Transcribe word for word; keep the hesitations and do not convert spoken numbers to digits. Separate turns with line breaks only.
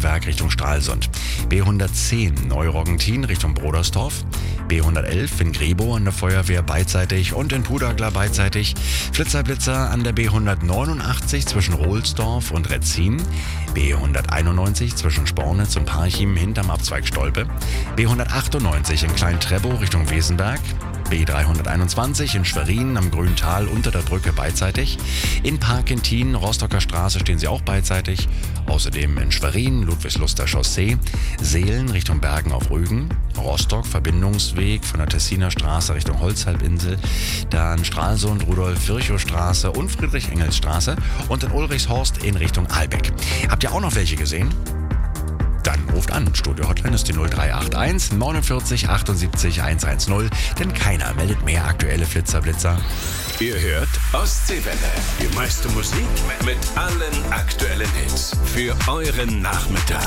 Bergwerk Richtung Stralsund. B hundertzehn Neuroggentin Richtung Brodersdorf. B hundertelf in Grebo an der Feuerwehr beidseitig und in Pudagla beidseitig. Flitzer-Blitzer an der B hundertneunundachtzig zwischen Rohlsdorf und Retzin. B hunderteinundneunzig zwischen Spornitz und Parchim hinterm Abzweig Stolpe. B hundertachtundneunzig in Klein-Treppow Richtung Wesenberg. B dreihunderteinundzwanzig in Schwerin am Grüntal unter der Brücke beidseitig. In Parkentin, Rostocker Straße stehen sie auch beidseitig. Außerdem in Schwerin, Ludwigsluster Chaussee, Seelen Richtung Bergen auf Rügen, Rostock Verbindungsweg von der Tessiner Straße Richtung Holzhalbinsel, dann Stralsund, Rudolf-Virchow-Straße und Friedrich-Engels-Straße und in Ulrichshorst in Richtung Ahlbeck. Habt ihr auch noch welche gesehen? Dann ruft an. Studio Hotline ist die null drei acht eins neunundvierzig achtundsiebzig hundertzehn, denn keiner meldet mehr aktuelle Flitzer-Blitzer.
Ihr hört Ostseewelle. Die meiste Musik mit allen aktuellen Hits für euren Nachmittag.